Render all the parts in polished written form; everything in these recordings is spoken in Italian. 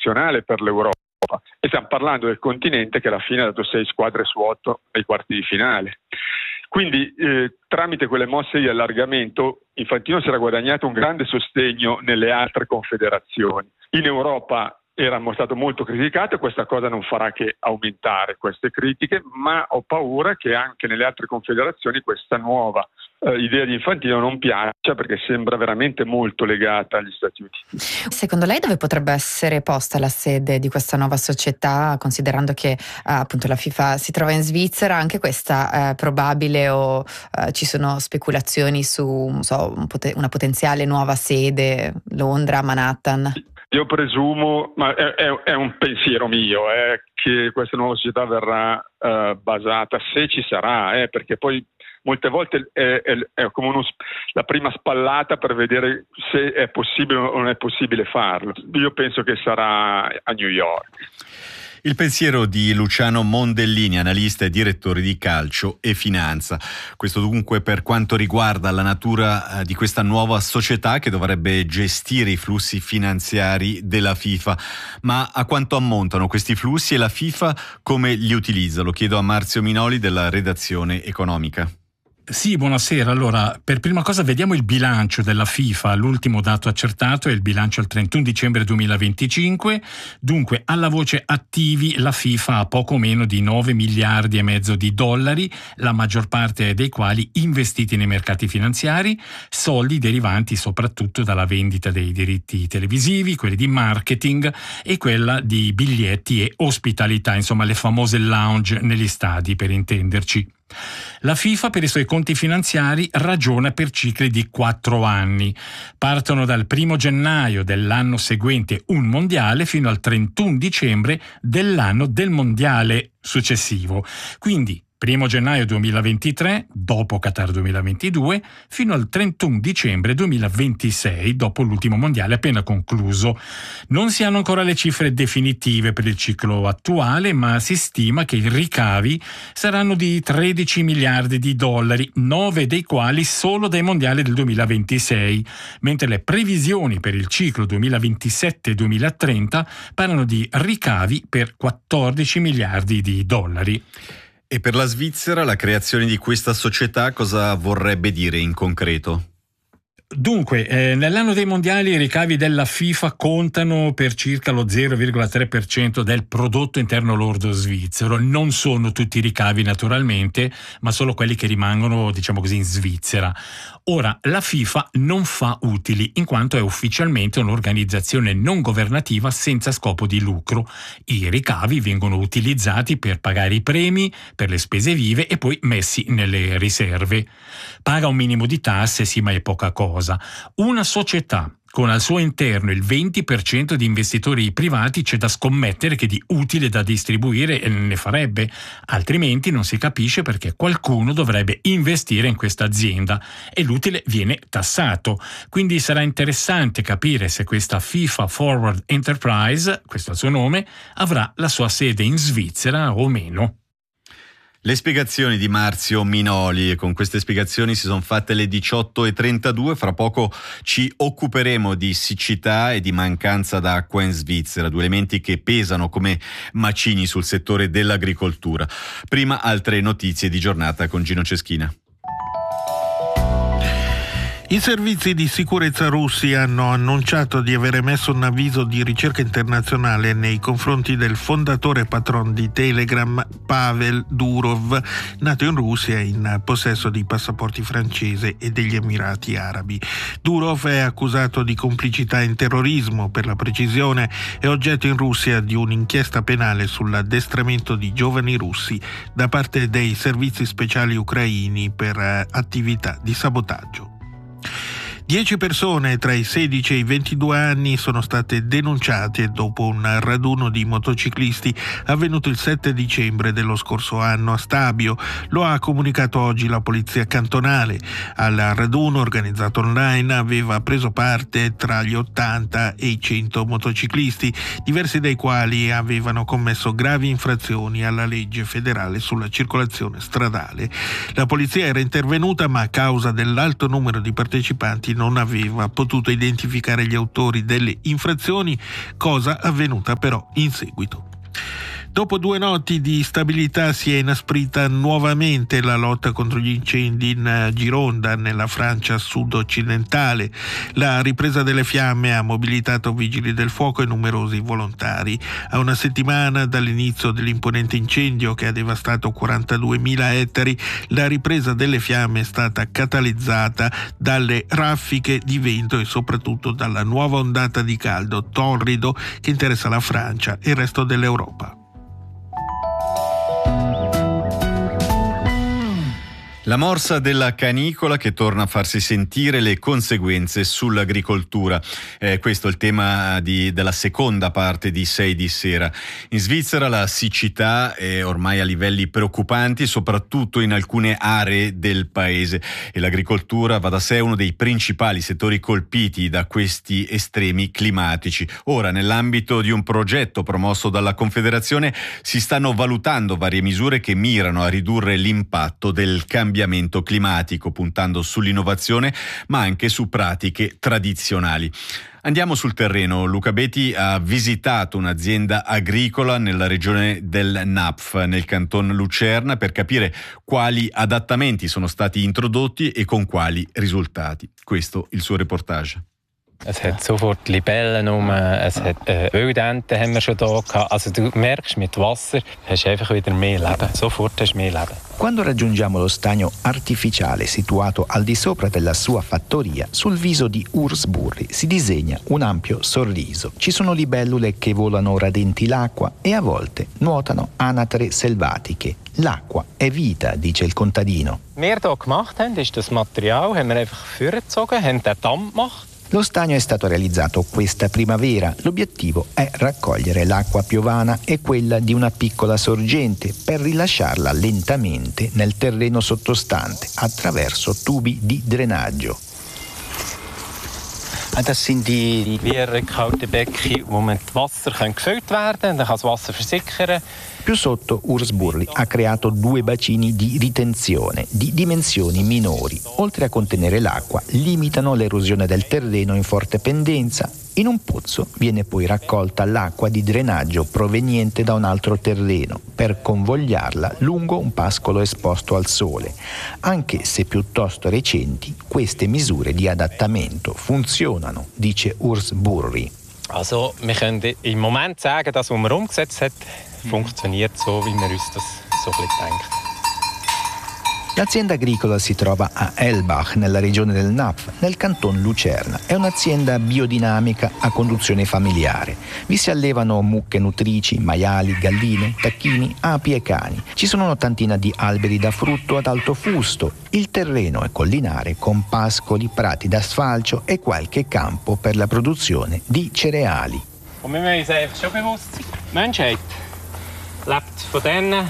eccezionale per l'Europa. E stiamo parlando del continente che alla fine ha dato 6 squadre su 8 ai quarti di finale. Quindi tramite quelle mosse di allargamento Infantino si era guadagnato un grande sostegno nelle altre confederazioni. In Europa era stato molto criticato e questa cosa non farà che aumentare queste critiche, ma ho paura che anche nelle altre confederazioni questa nuova idea di Infantino non piaccia, perché sembra veramente molto legata agli Stati Uniti. Secondo lei dove potrebbe essere posta la sede di questa nuova società, considerando che appunto la FIFA si trova in Svizzera? Anche questa è probabile, o ci sono speculazioni su una potenziale nuova sede, Londra, Manhattan? Io presumo, ma è un pensiero mio, che questa nuova società verrà basata, se ci sarà, perché poi molte volte è come la prima spallata per vedere se è possibile o non è possibile farlo. Io penso che sarà a New York. Il pensiero di Luciano Mondellini, analista e direttore di calcio e finanza. Questo dunque per quanto riguarda la natura di questa nuova società che dovrebbe gestire i flussi finanziari della FIFA. Ma a quanto ammontano questi flussi e la FIFA come li utilizza? Lo chiedo a Marzio Minoli della redazione economica. Sì, buonasera. Allora, per prima cosa vediamo il bilancio della FIFA. L'ultimo dato accertato è il bilancio al 31 dicembre 2025. Dunque, alla voce attivi la FIFA ha poco meno di 9 miliardi e mezzo di dollari, la maggior parte dei quali investiti nei mercati finanziari, soldi derivanti soprattutto dalla vendita dei diritti televisivi, quelli di marketing e quella di biglietti e ospitalità, insomma le famose lounge negli stadi, per intenderci. La FIFA per i suoi conti finanziari ragiona per cicli di 4 anni. Partono dal 1 gennaio dell'anno seguente un mondiale fino al 31 dicembre dell'anno del mondiale successivo. Quindi 1 gennaio 2023, dopo Qatar 2022, fino al 31 dicembre 2026, dopo l'ultimo mondiale appena concluso. Non si hanno ancora le cifre definitive per il ciclo attuale, ma si stima che i ricavi saranno di 13 miliardi di dollari, 9 dei quali solo dai mondiali del 2026, mentre le previsioni per il ciclo 2027-2030 parlano di ricavi per 14 miliardi di dollari. E per la Svizzera la creazione di questa società cosa vorrebbe dire in concreto? Dunque, nell'anno dei mondiali i ricavi della FIFA contano per circa lo 0,3% del prodotto interno lordo svizzero. Non sono tutti i ricavi naturalmente, ma solo quelli che rimangono, diciamo così, in Svizzera. Ora, la FIFA non fa utili, in quanto è ufficialmente un'organizzazione non governativa senza scopo di lucro. I ricavi vengono utilizzati per pagare i premi, per le spese vive e poi messi nelle riserve. Paga un minimo di tasse, sì, ma è poca cosa. Una società con al suo interno il 20% di investitori privati c'è da scommettere che di utile da distribuire ne farebbe, altrimenti non si capisce perché qualcuno dovrebbe investire in questa azienda e l'utile viene tassato. Quindi sarà interessante capire se questa FIFA Forward Enterprise, questo è il suo nome, avrà la sua sede in Svizzera o meno. Le spiegazioni di Marzio Minoli, e con queste spiegazioni si sono fatte le 18:32, fra poco ci occuperemo di siccità e di mancanza d'acqua in Svizzera, 2 elementi che pesano come macigni sul settore dell'agricoltura. Prima altre notizie di giornata con Gino Ceschina. I servizi di sicurezza russi hanno annunciato di aver emesso un avviso di ricerca internazionale nei confronti del fondatore e patron di Telegram, Pavel Durov, nato in Russia e in possesso di passaporti francese e degli Emirati Arabi. Durov è accusato di complicità in terrorismo, per la precisione è oggetto in Russia di un'inchiesta penale sull'addestramento di giovani russi da parte dei servizi speciali ucraini per attività di sabotaggio. 10 persone tra i 16 e i 22 anni sono state denunciate dopo un raduno di motociclisti avvenuto il 7 dicembre dello scorso anno a Stabio. Lo ha comunicato oggi la polizia cantonale. Al raduno organizzato online aveva preso parte tra gli 80 e i 100 motociclisti, diversi dei quali avevano commesso gravi infrazioni alla legge federale sulla circolazione stradale. La polizia era intervenuta, ma a causa dell'alto numero di partecipanti non aveva potuto identificare gli autori delle infrazioni, cosa avvenuta però in seguito. Dopo 2 notti di stabilità si è inasprita nuovamente la lotta contro gli incendi in Gironda, nella Francia sud-occidentale. La ripresa delle fiamme ha mobilitato vigili del fuoco e numerosi volontari. A una settimana dall'inizio dell'imponente incendio che ha devastato 42.000 ettari, la ripresa delle fiamme è stata catalizzata dalle raffiche di vento e soprattutto dalla nuova ondata di caldo torrido che interessa la Francia e il resto dell'Europa. La morsa della canicola che torna a farsi sentire, le conseguenze sull'agricoltura. Questo è il tema della seconda parte di 6 di sera. In Svizzera la siccità è ormai a livelli preoccupanti, soprattutto in alcune aree del paese, e l'agricoltura, va da sé, uno dei principali settori colpiti da questi estremi climatici. Ora, nell'ambito di un progetto promosso dalla Confederazione, si stanno valutando varie misure che mirano a ridurre l'impatto del cambiamento climatico, puntando sull'innovazione ma anche su pratiche tradizionali. Andiamo sul terreno. Luca Betti ha visitato un'azienda agricola nella regione del Napf, nel canton Lucerna, per capire quali adattamenti sono stati introdotti e con quali risultati. Questo il suo reportage. Es hat sofort Libellen rum, es hat Wildenten haben wir schon da gehabt. Also du merkst, mit Wasser hast du einfach wieder mehr Leben. Sofort hast du mehr Leben. Quando raggiungiamo lo stagno artificiale situato al di sopra della sua fattoria, sul viso di Urs Burri si disegna un ampio sorriso. Ci sono libellule che volano radenti l'acqua e a volte nuotano anatre selvatiche. L'acqua è vita, dice il contadino. Was wir hier gemacht haben, ist das Material haben wir einfach vorgezogen, haben den Damm gemacht. Lo stagno è stato realizzato questa primavera. L'obiettivo è raccogliere l'acqua piovana e quella di una piccola sorgente per rilasciarla lentamente nel terreno sottostante attraverso tubi di drenaggio. Das sind die Rückhaltebecken, wo man das Wasser gefüllt werden kann, dann kann das Wasser versickern. Più sotto Urs Burri ha creato 2 bacini di ritenzione di dimensioni minori. Oltre a contenere l'acqua, limitano l'erosione del terreno in forte pendenza. In un pozzo viene poi raccolta l'acqua di drenaggio proveniente da un altro terreno per convogliarla lungo un pascolo esposto al sole. Anche se piuttosto recenti, queste misure di adattamento funzionano, dice Urs Burri. Also, wir können im Moment sagen, das, was man umgesetzt hat, funktioniert so, wie wir uns das so ein bisschen denken. L'azienda agricola si trova a Elbach, nella regione del Napf, nel canton Lucerna. È un'azienda biodinamica a conduzione familiare. Vi si allevano mucche nutrici, maiali, galline, tacchini, api e cani. Ci sono un'ottantina di alberi da frutto ad alto fusto. Il terreno è collinare con pascoli, prati d'asfalto e qualche campo per la produzione di cereali. Und wir müssen uns einfach schon bewusst sein. Die Menschheit lebt von diesen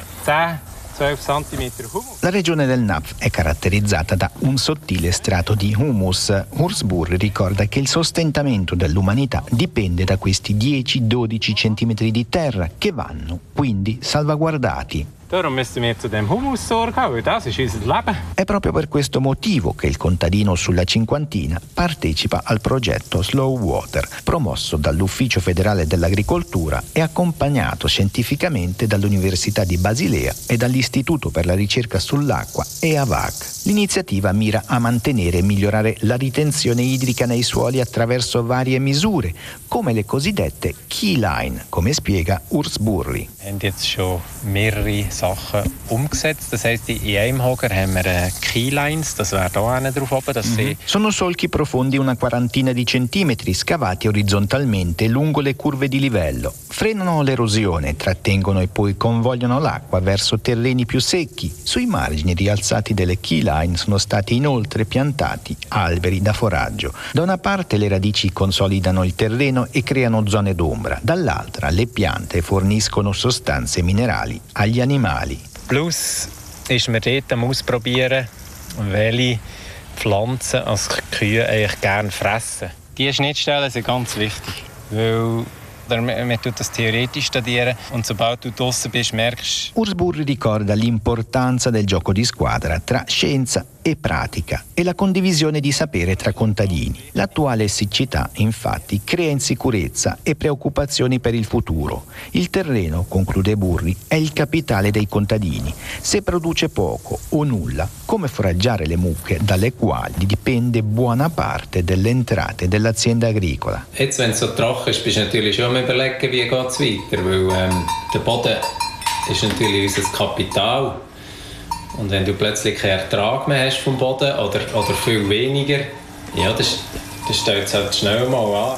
10-12 cm humus. La regione del Napf è caratterizzata da un sottile strato di humus. Urs Burri ricorda che il sostentamento dell'umanità dipende da questi 10-12 centimetri di terra che vanno quindi salvaguardati. Darum müssen wir zu dem Humus sorgen, weil das ist unser Leben. È proprio per questo motivo che il contadino sulla Cinquantina partecipa al progetto Slow Water, promosso dall'Ufficio federale dell'agricoltura e accompagnato scientificamente dall'Università di Basilea e dall'Istituto per la ricerca sull'acqua EAVAC. L'iniziativa mira a mantenere e migliorare la ritenzione idrica nei suoli attraverso varie misure, come le cosiddette Keyline, come spiega Urs Burri. Wir haben jetzt schon mehrere Sachen umgesetzt. Das heisst, in einem Hoger haben wir Keylines, das wäre da drauf oben. Das Sono solchi profondi una quarantina di centimetri, scavati orizzontalmente lungo le curve di livello. Frenano l'erosione, trattengono e poi convogliano l'acqua verso terreni più secchi. Sui margini rialzati delle Keyline sono stati inoltre piantati alberi da foraggio. Da una parte le radici consolidano il terreno e creano zone d'ombra, dall'altra le piante forniscono sostanze minerali agli animali. Plus ist man dort am Ausprobieren, welche Pflanzen als Kühe eigentlich gerne fressen. Diese Schnittstellen sind ganz wichtig, weil man tut das theoretisch studieren und sobald du draussen bist, merkst Urs Burri ricorda l'importanza del gioco di squadra tra scienza e pratica e la condivisione di sapere tra contadini. L'attuale siccità, infatti, crea insicurezza e preoccupazioni per il futuro. Il terreno, conclude Burri, è il capitale dei contadini. Se produce poco o nulla, come foraggiare le mucche dalle quali dipende buona parte delle entrate dell'azienda agricola. Jetzt, wenn es so trocken ist, bist du natürlich schon am überlegen, wie geht es weiter, weil der Boden ist natürlich unser Kapital. Und wenn du plötzlich keinen Ertrag mehr hast vom Boden oder viel weniger, ja, das stellt es halt schnell mal an.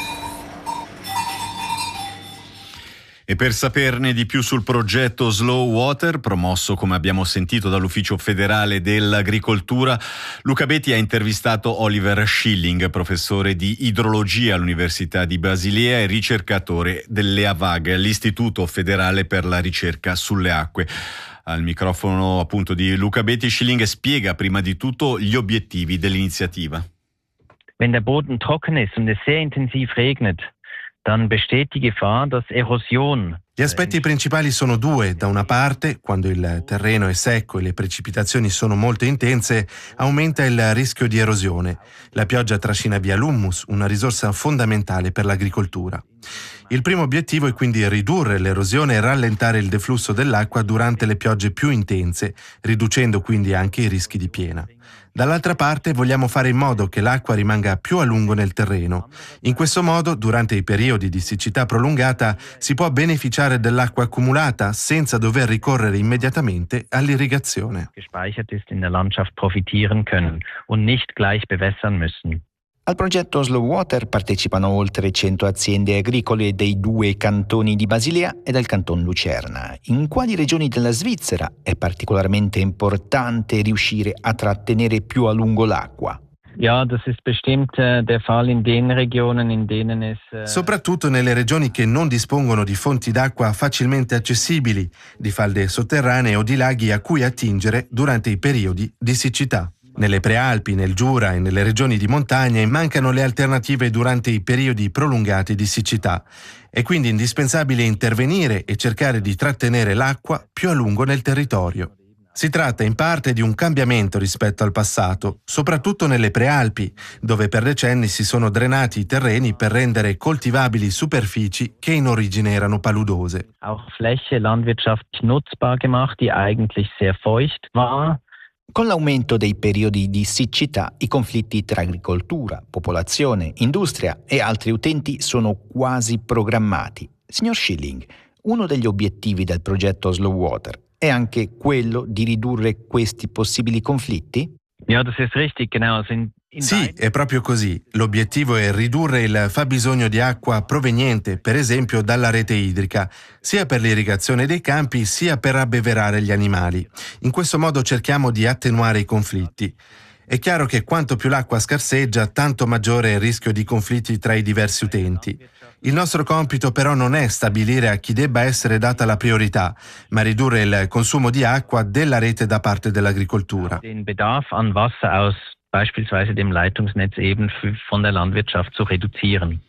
E per saperne di più sul progetto Slow Water, promosso come abbiamo sentito dall'Ufficio federale dell'agricoltura, Luca Betti ha intervistato Oliver Schilling, professore di idrologia all'Università di Basilea e ricercatore dell'EAVAG, l'Istituto federale per la ricerca sulle acque. Al microfono appunto di Luca Betti, Schilling spiega prima di tutto gli obiettivi dell'iniziativa. Wenn der Boden trocken ist und es sehr intensiv regnet, dann besteht die Gefahr, dass Erosion. Gli aspetti principali sono due. Da una parte, quando il terreno è secco e le precipitazioni sono molto intense, aumenta il rischio di erosione. La pioggia trascina via l'hummus, una risorsa fondamentale per l'agricoltura. Il primo obiettivo è quindi ridurre l'erosione e rallentare il deflusso dell'acqua durante le piogge più intense, riducendo quindi anche i rischi di piena. Dall'altra parte vogliamo fare in modo che l'acqua rimanga più a lungo nel terreno. In questo modo, durante i periodi di siccità prolungata, si può beneficiare dell'acqua accumulata senza dover ricorrere immediatamente all'irrigazione. Gespeichert ist in der Landschaft profitieren können und nicht gleich bewässern müssen. Al progetto Slow Water partecipano oltre 100 aziende agricole dei 2 cantoni di Basilea e del canton Lucerna. In quali regioni della Svizzera è particolarmente importante riuscire a trattenere più a lungo l'acqua? Ja, das ist bestimmt der Fall in den Regionen, in denen es Soprattutto nelle regioni che non dispongono di fonti d'acqua facilmente accessibili, di falde sotterranee o di laghi a cui attingere durante i periodi di siccità. Nelle Prealpi, nel Giura e nelle regioni di montagna mancano le alternative durante i periodi prolungati di siccità. È quindi indispensabile intervenire e cercare di trattenere l'acqua più a lungo nel territorio. Si tratta in parte di un cambiamento rispetto al passato, soprattutto nelle Prealpi, dove per decenni si sono drenati i terreni per rendere coltivabili superfici che in origine erano paludose. Auch Fläche landwirtschaftlich nutzbar gemacht, die eigentlich sehr feucht war. Con l'aumento dei periodi di siccità, i conflitti tra agricoltura, popolazione, industria e altri utenti sono quasi programmati. Signor Schilling, uno degli obiettivi del progetto Slow Water è anche quello di ridurre questi possibili conflitti? Ja, das ist richtig, genau. Sì, è proprio così. L'obiettivo è ridurre il fabbisogno di acqua proveniente, per esempio, dalla rete idrica, sia per l'irrigazione dei campi, sia per abbeverare gli animali. In questo modo cerchiamo di attenuare i conflitti. È chiaro che quanto più l'acqua scarseggia, tanto maggiore è il rischio di conflitti tra i diversi utenti. Il nostro compito però non è stabilire a chi debba essere data la priorità, ma ridurre il consumo di acqua della rete da parte dell'agricoltura. Den Bedarf an Wasser aus beispielsweise dem Leitungsnetz eben von der Landwirtschaft zu reduzieren.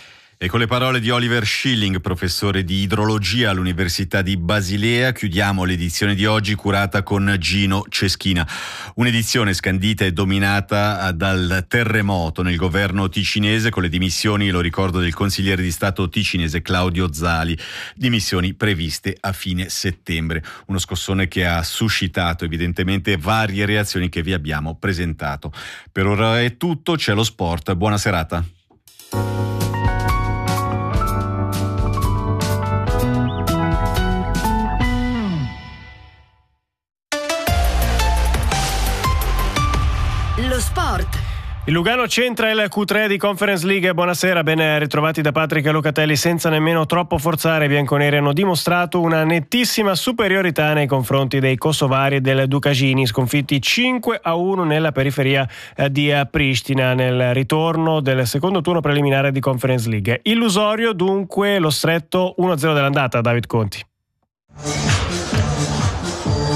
E con le parole di Oliver Schilling, professore di idrologia all'Università di Basilea, chiudiamo l'edizione di oggi curata con Gino Ceschina. Un'edizione scandita e dominata dal terremoto nel governo ticinese, con le dimissioni, lo ricordo, del consigliere di Stato ticinese Claudio Zali, dimissioni previste a fine settembre. Uno scossone che ha suscitato evidentemente varie reazioni che vi abbiamo presentato. Per ora è tutto, c'è lo sport. Buona serata. Lo sport. Il Lugano centra il Q3 di Conference League. Buonasera, ben ritrovati da Patrick Locatelli. Senza nemmeno troppo forzare, i bianconeri hanno dimostrato una nettissima superiorità nei confronti dei kosovari e del Ducagini, sconfitti 5-1 nella periferia di Pristina nel ritorno del secondo turno preliminare di Conference League. Illusorio dunque lo stretto 1-0 dell'andata, David Conti.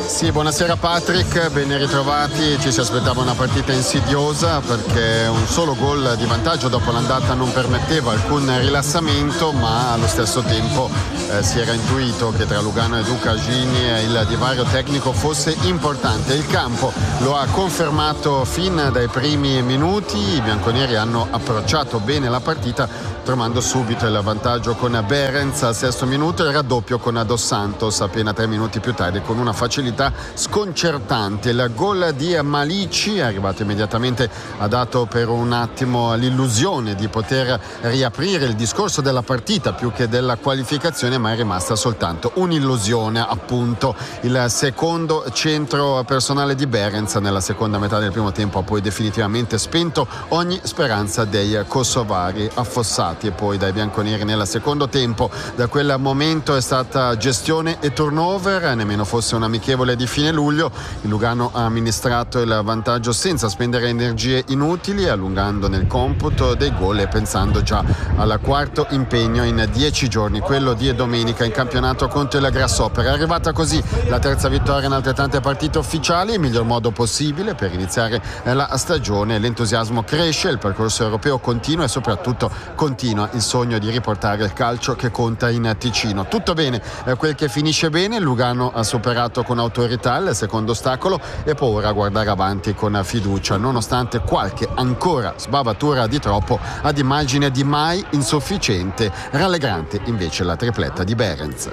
Sì, buonasera Patrick, ben ritrovati. Ci si aspettava una partita insidiosa perché un solo gol di vantaggio dopo l'andata non permetteva alcun rilassamento, ma allo stesso tempo si era intuito che tra Lugano e Duca Gini il divario tecnico fosse importante. Il campo lo ha confermato fin dai primi minuti, i bianconeri hanno approcciato bene la partita trovando subito il vantaggio con Behrens al 6° minuto e il raddoppio con Dos Santos appena 3 minuti più tardi con una facilità sconcertante. Il gol di Malici, arrivato immediatamente, ha dato per un attimo l'illusione di poter riaprire il discorso della partita più che della qualificazione, ma è rimasta soltanto un'illusione, appunto. Il secondo centro personale di Behrens nella seconda metà del primo tempo ha poi definitivamente spento ogni speranza dei kosovari, affossati e poi dai bianconeri nel secondo tempo. Da quel momento è stata gestione e turnover, nemmeno fosse un amichevole di fine luglio. Il Lugano ha amministrato il vantaggio senza spendere energie inutili, allungando nel computo dei gol e pensando già al quarto impegno in 10 giorni, quello di domenica in campionato contro il Grasshopper. È arrivata così la terza vittoria in altrettante partite ufficiali, il miglior modo possibile per iniziare la stagione. L'entusiasmo cresce, il percorso europeo continua e soprattutto continua il sogno di riportare il calcio che conta in Ticino. Tutto bene, quel che finisce bene. Il Lugano ha superato con autorità il secondo ostacolo e può ora guardare avanti con fiducia, nonostante qualche ancora sbavatura di troppo ad immagine di mai insufficiente. Rallegrante invece la tripletta di Behrens.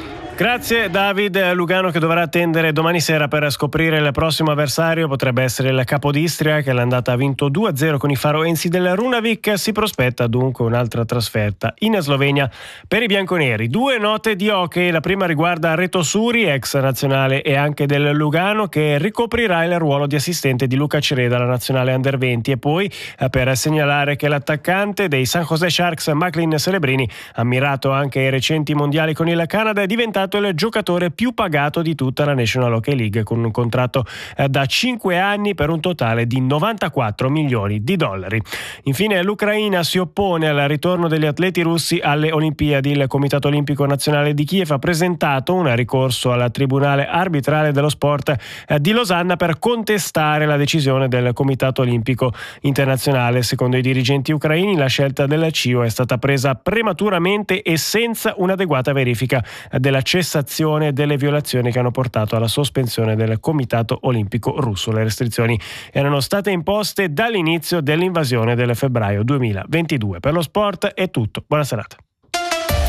Grazie David. Lugano che dovrà attendere domani sera per scoprire il prossimo avversario, potrebbe essere il Capodistria che l'andata ha vinto 2-0 con i faroensi del Runavik. Si prospetta dunque un'altra trasferta in Slovenia per i bianconeri. 2 note di hockey, la prima riguarda Reto Suri, ex nazionale e anche del Lugano, che ricoprirà il ruolo di assistente di Luca Cereda alla nazionale Under 20, e poi per segnalare che l'attaccante dei San Jose Sharks Macklin Celebrini, ammirato anche ai recenti mondiali con il Canada, è diventato il giocatore più pagato di tutta la National Hockey League, con un contratto da 5 anni per un totale di $94 milioni. Infine l'Ucraina si oppone al ritorno degli atleti russi alle Olimpiadi. Il Comitato Olimpico Nazionale di Kiev ha presentato un ricorso al Tribunale Arbitrale dello Sport di Losanna per contestare la decisione del Comitato Olimpico Internazionale. Secondo i dirigenti ucraini la scelta del CIO è stata presa prematuramente e senza un'adeguata verifica della cessazione delle violazioni che hanno portato alla sospensione del Comitato Olimpico Russo. Le restrizioni erano state imposte dall'inizio dell'invasione del febbraio 2022. Per lo sport è tutto. Buona serata.